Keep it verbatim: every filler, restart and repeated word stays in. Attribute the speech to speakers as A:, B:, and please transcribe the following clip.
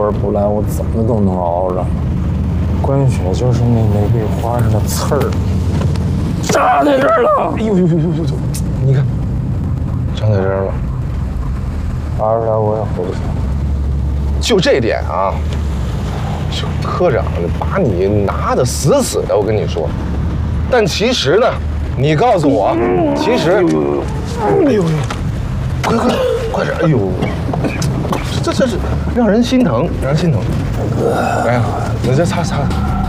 A: 儿不来，我怎么都能熬着。关键就是那玫瑰花上的刺儿扎在这儿了。哎呦呦呦呦呦！你看，扎在这儿了。熬出来我也回不去。
B: 就这点啊，就科长把你拿得死死的，我跟你说。但其实呢，你告诉我，其实，哎呦呦，快快快点！哎呦，这这是让人心疼，让人心疼。哎呀，你再擦擦。